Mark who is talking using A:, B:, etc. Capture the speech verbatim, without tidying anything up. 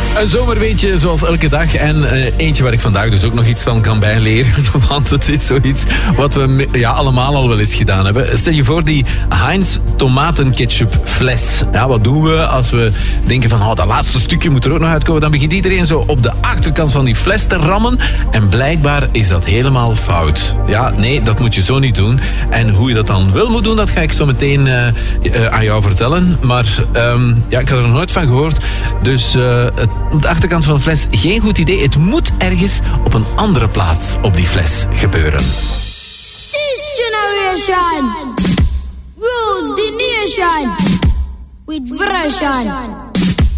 A: Een zomerweetje zoals elke dag. En uh, eentje waar ik vandaag dus ook nog iets van kan bijleren. Want het is zoiets wat we ja, allemaal al wel eens gedaan hebben. Stel je voor die Heinz tomatenketchup fles. Ja, wat doen we als we denken van oh, dat laatste stukje moet er ook nog uitkomen. Dan begint iedereen zo op de achterkant van die fles te rammen. En blijkbaar is dat helemaal fout. Ja, nee, dat moet je zo niet doen. En hoe je dat dan wel moet doen, dat ga ik zo meteen uh, uh, aan jou vertellen. Maar um, ja, ik had er nog nooit van gehoord. Dus uh, het, op de achterkant van de fles, geen goed idee. Het moet ergens op een andere plaats op die fles gebeuren.
B: This generation rules the nation with version.